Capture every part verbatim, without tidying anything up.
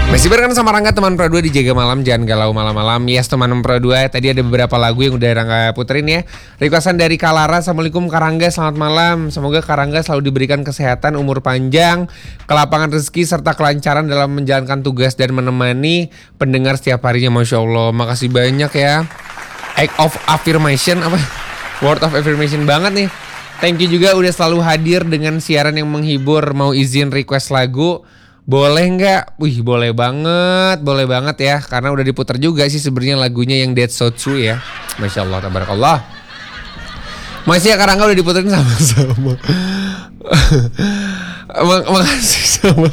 Masih barengan sama Rangga teman Pro dua di Jaga Malam, jangan galau malam-malam. Yes teman Pro dua, tadi ada beberapa lagu yang udah Rangga puterin ya. Requestan dari Kalara, Assalamualaikum Karangga, selamat malam. Semoga Karangga selalu diberikan kesehatan, umur panjang, kelapangan rezeki, serta kelancaran dalam menjalankan tugas dan menemani pendengar setiap harinya. Masya Allah, makasih banyak ya. Act of affirmation, apa? Word of affirmation banget nih. Thank you juga udah selalu hadir dengan siaran yang menghibur. Mau izin request lagu? Boleh nggak? Wih boleh banget, boleh banget ya. Karena udah diputar juga sih sebenarnya lagunya yang That's So True ya. Masya Allah, tabarakallah. Masih ya Karangga udah diputerin sama-sama. Makasih sama.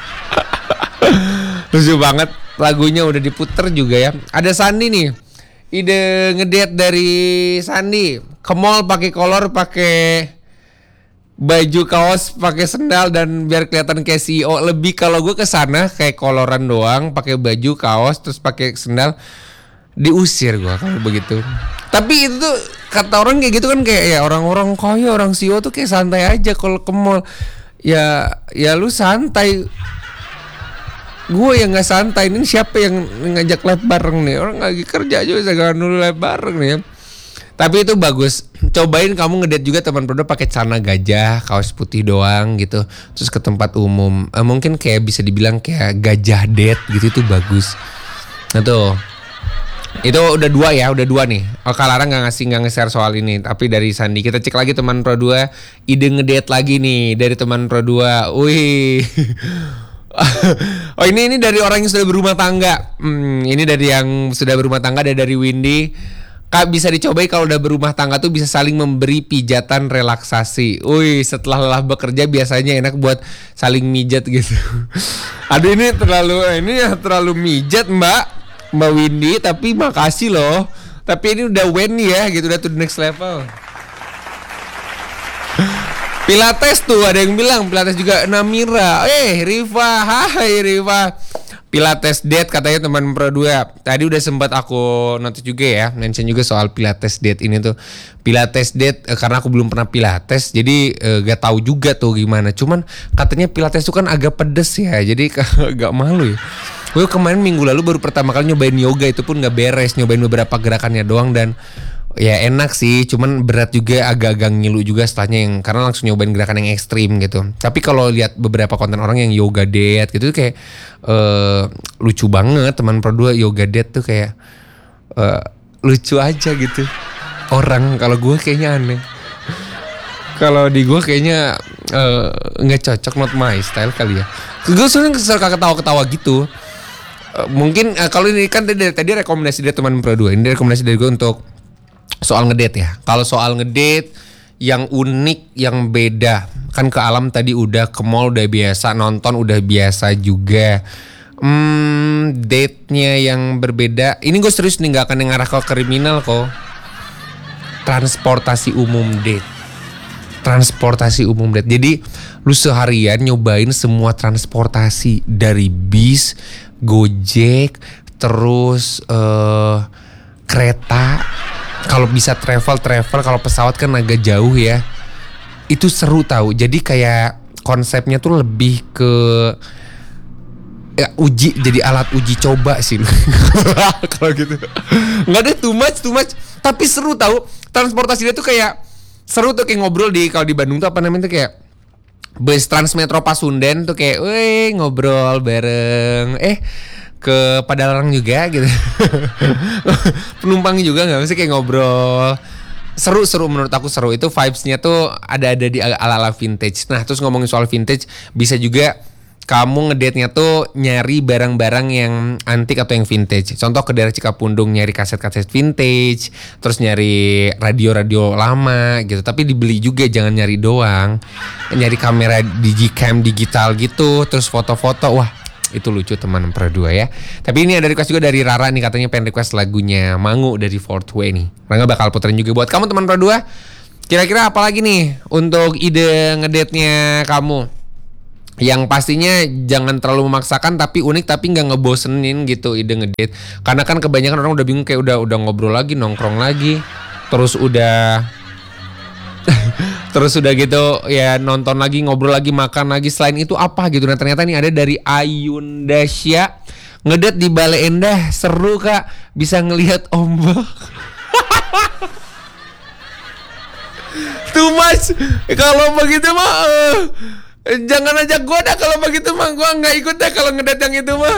Lucu banget, lagunya udah diputer juga ya. Ada Sandi nih, ide ngedate dari Sandi. Ke mall pakai kolor, pakai baju kaos, pakai sendal dan biar kelihatan kayak C E O. Lebih kalau gue kesana kayak koloran doang, pakai baju kaos terus pakai sendal, diusir gue kalau begitu. Tapi itu tuh kata orang kayak gitu kan, kayak ya orang-orang kaya, orang C E O tuh kayak santai aja kalau ke mall. Ya ya lu santai. Gue yang nggak santai. Ini siapa yang ngajak live bareng nih? Orang lagi kerja aja jangan dulu live bareng nih ya. Tapi itu bagus. Cobain kamu ngedate juga teman Pro dua pakai celana gajah, kaos putih doang gitu. Terus ke tempat umum. Eh, mungkin kayak bisa dibilang kayak gajah date gitu, itu bagus. Nah tuh. Itu udah dua ya, udah dua nih. Oh, Kalara enggak ngasih enggak nge-share soal ini, tapi dari Sandi. Kita cek lagi teman Pro dua, ide ngedate lagi nih dari teman Pro dua. Wih. Oh ini ini dari orang yang sudah berumah tangga. Hmm, ini dari yang sudah berumah tangga, ada dari Windy. Kak, bisa dicobai kalau udah berumah tangga tuh bisa saling memberi pijatan relaksasi. Wih, setelah lelah bekerja biasanya enak buat saling mijat gitu. Aduh ini terlalu ini ya terlalu mijat Mbak Mbak Windy, tapi makasih loh. Tapi ini udah win ya gitu, udah to the next level. Pilates tuh ada yang bilang Pilates juga. Namira, eh Riva, hai Riva. Pilates date katanya teman Pro dua. Tadi udah sempat aku notice juga ya, mention juga soal Pilates date ini tuh. Pilates date eh, karena aku belum pernah Pilates, jadi eh, gak tahu juga tuh gimana. Cuman katanya Pilates tuh kan agak pedes ya, jadi agak malu ya. Gue kemarin minggu lalu baru pertama kali nyobain yoga, itu pun gak beres, nyobain beberapa gerakannya doang dan ya enak sih, cuman berat juga, agak-agak ngilu juga setelahnya yang karena langsung nyobain gerakan yang ekstrim gitu. Tapi kalau lihat beberapa konten orang yang yoga date gitu kayak uh, lucu banget teman Pro dua. Yoga date tuh kayak uh, lucu aja gitu. Orang kalau gue kayaknya aneh. Kalau di gue kayaknya nggak uh, cocok, not my style kali ya. Gue sebenarnya suka ketawa-ketawa gitu. Uh, mungkin uh, kalau ini kan tadi, tadi rekomendasi dari teman Pro dua. Ini rekomendasi dari gue untuk soal ngedate ya. Kalau soal ngedate yang unik, yang beda, kan ke alam tadi udah, ke mall udah biasa, nonton udah biasa juga. Hmm, date-nya yang berbeda. Ini gue serius nih, gak akan yang ngarah ke kriminal kok. Transportasi umum date. Transportasi umum date. Jadi lu seharian nyobain semua transportasi, dari bis, Gojek, terus uh, kereta. Kalau bisa travel travel, kalau pesawat kan agak jauh ya. Itu seru tahu. Jadi kayak konsepnya tuh lebih ke ya, uji, jadi alat uji coba sih. Kalau gitu. Nggak ada too much too much, tapi seru tahu. Transportasi dia tuh kayak seru tuh, kayak ngobrol di, kalau di Bandung tuh apa namanya tuh kayak bus Transmetro Pasundan tuh kayak, weh ngobrol bareng. Eh ke Padalarang juga gitu. Penumpang juga nggak, mesti kayak ngobrol. Seru-seru menurut aku, seru. Itu vibes-nya tuh ada-ada di ala-ala vintage. Nah terus ngomongin soal vintage, bisa juga kamu ngedate-nya tuh nyari barang-barang yang antik atau yang vintage. Contoh ke daerah Cikapundung nyari kaset-kaset vintage, terus nyari radio-radio lama gitu. Tapi dibeli juga, jangan nyari doang. Nyari kamera digicam digital gitu, terus foto-foto. Wah itu lucu teman Pro dua ya. Tapi ini ada request juga dari Rara nih, katanya pengen request lagunya Mangu dari Fourth Way nih. Rangga bakal puterin juga buat kamu teman Pro dua. Kira-kira apa lagi nih untuk ide ngedate-nya kamu? Yang pastinya jangan terlalu memaksakan, tapi unik, tapi nggak ngebosenin gitu ide ngedate. Karena kan kebanyakan orang udah bingung, kayak udah udah ngobrol lagi, nongkrong lagi, terus udah terus udah gitu ya nonton lagi, ngobrol lagi, makan lagi. Selain itu apa gitu. Nah ternyata ini ada dari Ayundasya. Ngedet di Bale Endah seru kak, bisa ngelihat ombak. Too much. Kalau begitu mah uh, jangan ajak gue dah, kalau begitu mah gue nggak ikut dah kalau ngedet yang itu mah.